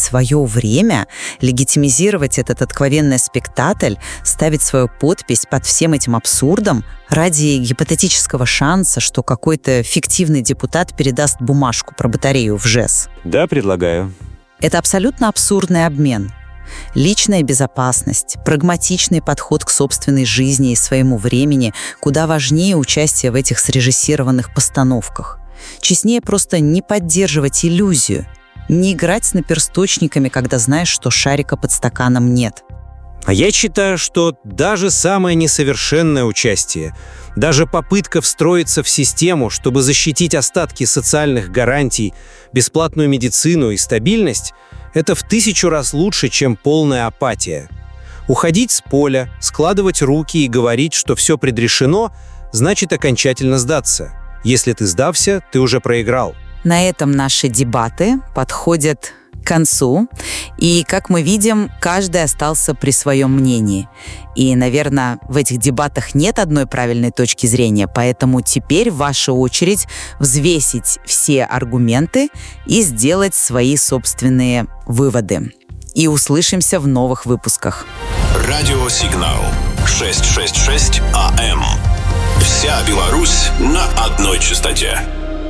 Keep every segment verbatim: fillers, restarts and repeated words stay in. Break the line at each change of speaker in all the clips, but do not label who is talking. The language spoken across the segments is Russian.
свое время, легитимизировать этот откровенный спектакль, ставить свою подпись под всем этим абсурдом ради гипотетического шанса, что какой-то фиктивный депутат передаст бумажку про батарею в ЖЭС?
Да, предлагаю.
Это абсолютно абсурдный обмен. Личная безопасность, прагматичный подход к собственной жизни и своему времени куда важнее участия в этих срежиссированных постановках. Честнее просто не поддерживать иллюзию, не играть с наперсточниками, когда знаешь, что шарика под стаканом нет.
А я считаю, что даже самое несовершенное участие, даже попытка встроиться в систему, чтобы защитить остатки социальных гарантий, бесплатную медицину и стабильность, это в тысячу раз лучше, чем полная апатия. Уходить с поля, складывать руки и говорить, что все предрешено, значит окончательно сдаться. Если ты сдався, ты уже проиграл.
На этом наши дебаты подходят к концу. И, как мы видим, каждый остался при своем мнении. И, наверное, в этих дебатах нет одной правильной точки зрения, поэтому теперь ваша очередь взвесить все аргументы и сделать свои собственные выводы. И услышимся в новых выпусках.
Радиосигнал шестьсот шестьдесят шесть АМ. Вся Беларусь на одной частоте.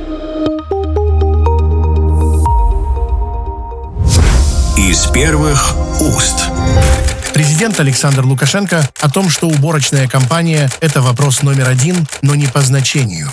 Из первых уст.
Президент Александр Лукашенко о том, что уборочная кампания – это вопрос номер один, но не по значению.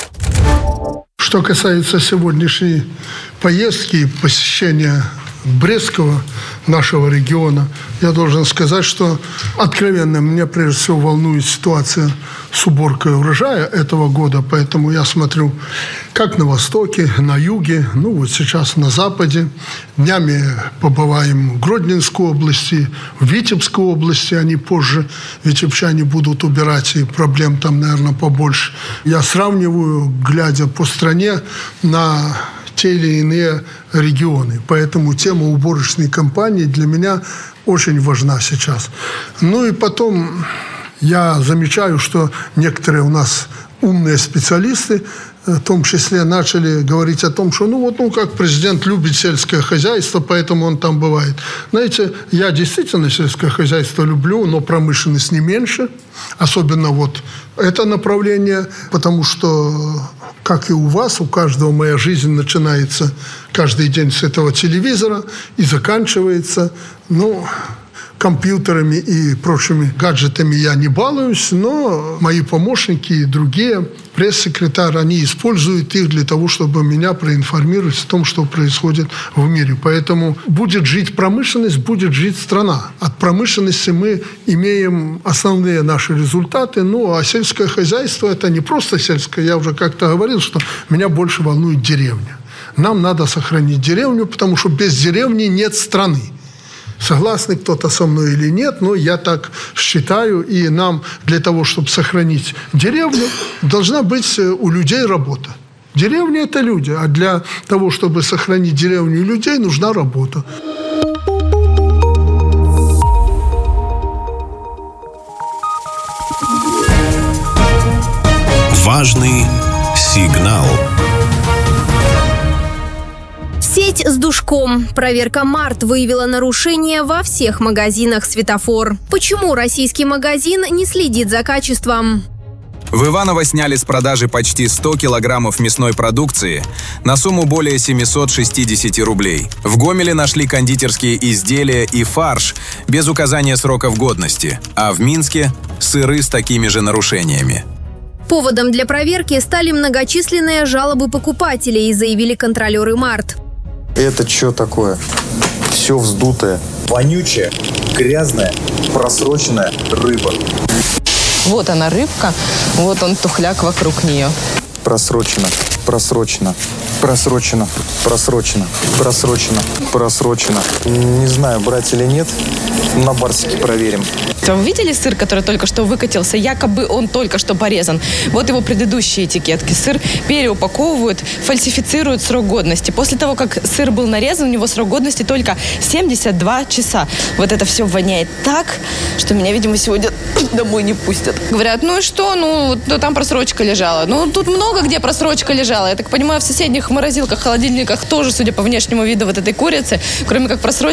Что касается сегодняшней поездки и посещения Брестского, нашего региона, я должен сказать, что откровенно меня прежде всего волнует ситуация с уборкой урожая этого года, поэтому я смотрю как на востоке, на юге, ну вот сейчас на западе. Днями побываем в Гродненской области, в Витебской области, они позже, витебчане будут убирать, и проблем там, наверное, побольше. Я сравниваю, глядя по стране, на те или иные регионы. Поэтому тема уборочной кампании для меня очень важна сейчас. Ну и потом я замечаю, что некоторые у нас умные специалисты в том числе начали говорить о том, что ну вот, ну как президент любит сельское хозяйство, поэтому он там бывает. Знаете, я действительно сельское хозяйство люблю, но промышленность не меньше. Особенно вот это направление, потому что, как и у вас, у каждого моя жизнь начинается каждый день с этого телевизора и заканчивается, ну, компьютерами и прочими гаджетами я не балуюсь, но мои помощники и другие, пресс-секретарь, они используют их для того, чтобы меня проинформировать о том, что происходит в мире. Поэтому будет жить промышленность, будет жить страна. От промышленности мы имеем основные наши результаты, ну а сельское хозяйство – это не просто сельское. Я уже как-то говорил, что меня больше волнует деревня. Нам надо сохранить деревню, потому что без деревни нет страны. Согласны кто-то со мной или нет, но я так считаю, и нам для того, чтобы сохранить деревню, должна быть у людей работа. Деревня – это люди, а для того, чтобы сохранить деревню и людей, нужна работа.
Важный сигнал.
Сеть с душком. Проверка Март выявила нарушения во всех магазинах «Светофор». Почему российский магазин не следит за качеством?
В Иваново сняли с продажи почти сто килограммов мясной продукции на сумму более семьсот шестьдесят рублей. В Гомеле нашли кондитерские изделия и фарш без указания сроков годности, а в Минске – сыры с такими же нарушениями.
Поводом для проверки стали многочисленные жалобы покупателей, заявили контролеры Март.
Это что такое? Все вздутое.
Вонючая, грязная, просроченная рыба.
Вот она рыбка, вот он тухляк вокруг нее.
Просрочено, просрочено, просрочено, просрочено, просрочено, просрочено. Не знаю, брать или нет. На барсике проверим.
Вы видели сыр, который только что выкатился? Якобы он только что порезан. Вот его предыдущие этикетки. Сыр переупаковывают, фальсифицируют срок годности. После того, как сыр был нарезан, у него срок годности только семьдесят два часа. Вот это все воняет так, что меня, видимо, сегодня домой не пустят. Говорят, ну и что? Ну, ну там просрочка лежала. Ну, тут много где просрочка лежала. Я так понимаю, в соседних морозилках, холодильниках тоже, судя по внешнему виду вот этой курицы, кроме как просрочки,